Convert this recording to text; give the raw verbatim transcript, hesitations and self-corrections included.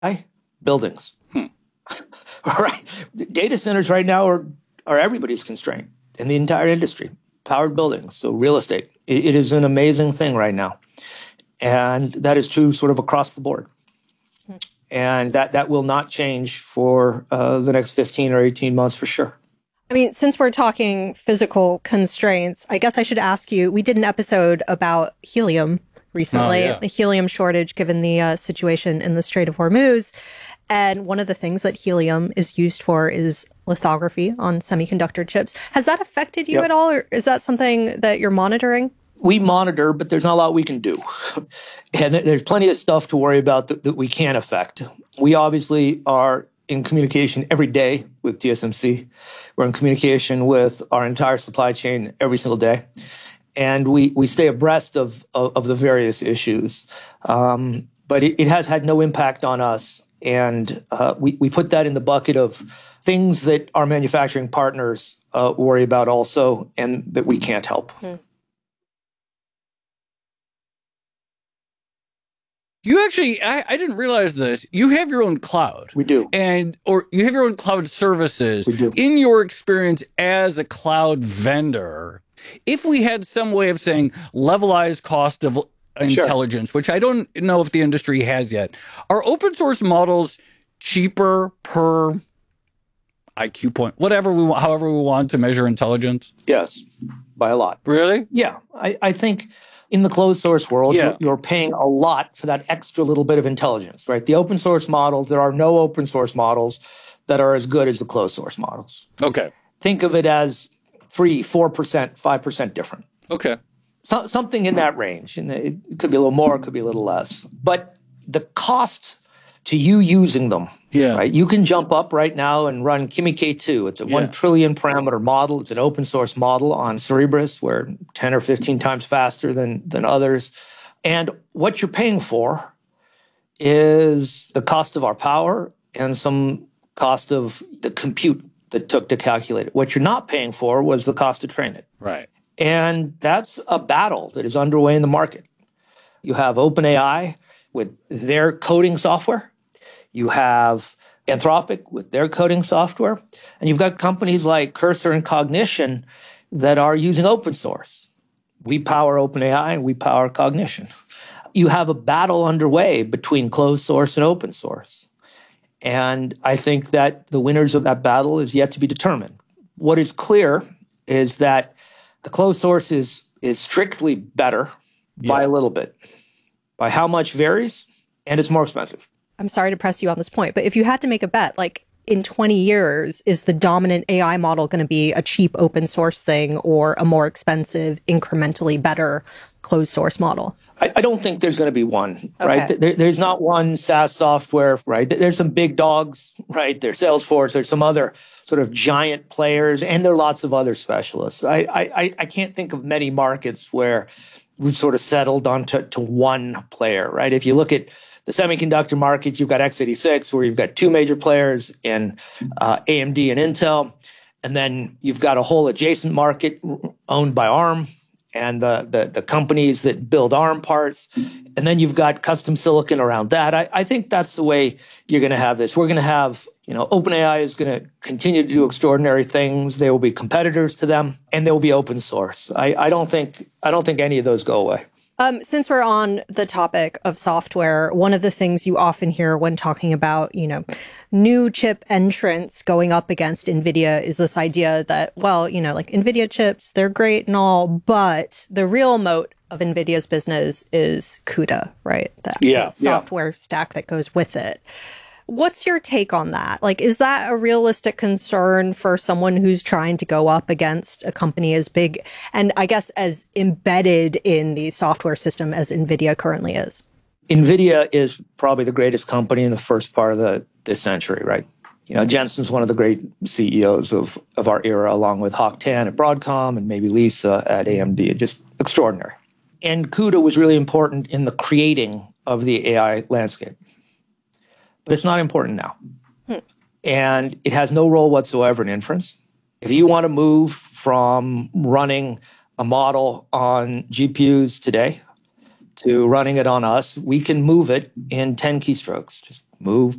I, buildings. Hmm. Right. Data centers right now are, are everybody's constraint in the entire industry. Powered buildings, so real estate. It, it is an amazing thing right now. And that is true sort of across the board. Hmm. And that, that will not change for uh, the next fifteen or eighteen months for sure. I mean, since we're talking physical constraints, I guess I should ask you, we did an episode about helium recently, oh, yeah. the helium shortage given the uh, situation in the Strait of Hormuz. And one of the things that helium is used for is lithography on semiconductor chips. Has that affected you Yep. at all, or is that something that you're monitoring? We monitor, but there's not a lot we can do. And there's plenty of stuff to worry about that, that we can't affect. We obviously are in communication every day with T S M C. We're in communication with our entire supply chain every single day. And we, we stay abreast of, of, of the various issues. Um, but it, it has had no impact on us. And uh, we, we put that in the bucket of things that our manufacturing partners uh, worry about also and that we can't help. Hmm. You actually, I, I didn't realize this. You have your own cloud. We do. And, or you have your own cloud services. We do. In your experience as a cloud vendor, if we had some way of saying levelized cost of intelligence, sure. which I don't know if the industry has yet, are open source models cheaper per I Q point, whatever we want, however we want to measure intelligence? Yes, by a lot. Really? Yeah. I, I think in the closed source world, yeah. you're, you're paying a lot for that extra little bit of intelligence, right? The open source models, there are no open source models that are as good as the closed source models. Okay. Think of it as three, four percent, five percent different. Okay. So, something in that range. And it could be a little more, it could be a little less. But the cost to you using them, yeah. right? You can jump up right now and run Kimi K two. It's a yeah. one trillion parameter model. It's an open source model on Cerebras. We're ten or fifteen times faster than, than others. And what you're paying for is the cost of our power and some cost of the compute that took to calculate it. What you're not paying for was the cost to train it. Right. And that's a battle that is underway in the market. You have OpenAI with their coding software. You have Anthropic with their coding software. And you've got companies like Cursor and Cognition that are using open source. We power OpenAI and we power Cognition. You have a battle underway between closed source and open source. And I think that the winners of that battle is yet to be determined. What is clear is that the closed source is, is strictly better yeah. by a little bit. By how much varies, and it's more expensive. I'm sorry to press you on this point, but if you had to make a bet, like in twenty years, is the dominant A I model going to be a cheap open source thing or a more expensive, incrementally better closed source model? I, I don't think there's going to be one, okay. right? There, there's not one SaaS software, right? There's some big dogs, right? There's Salesforce, there's some other sort of giant players, and there are lots of other specialists. I, I, I can't think of many markets where we've sort of settled onto to one player, right? If you look at the semiconductor market, you've got x eighty-six, where you've got two major players in uh, A M D and Intel. And then you've got a whole adjacent market owned by ARM and the, the, the companies that build ARM parts. And then you've got custom silicon around that. I, I think that's the way you're going to have this. We're going to have, you know, OpenAI is going to continue to do extraordinary things. There will be competitors to them, and there will be open source. I, I don't think I don't think any of those go away. Um, since we're on the topic of software, one of the things you often hear when talking about, you know, new chip entrants going up against NVIDIA is this idea that, well, you know, like NVIDIA chips, they're great and all, but the real moat of NVIDIA's business is CUDA, right? That yeah, software yeah. stack that goes with it. What's your take on that? Like, is that a realistic concern for someone who's trying to go up against a company as big and I guess as embedded in the software system as NVIDIA currently is? NVIDIA is probably the greatest company in the first part of the this century, right? You know, Jensen's one of the great C E Os of, of our era, along with Hock Tan at Broadcom and maybe Lisa at A M D. Just extraordinary. And CUDA was really important in the creating of the A I landscape. But it's not important now. Hmm. And it has no role whatsoever in inference. If you want to move from running a model on G P Us today to running it on us, we can move it in ten keystrokes. Just move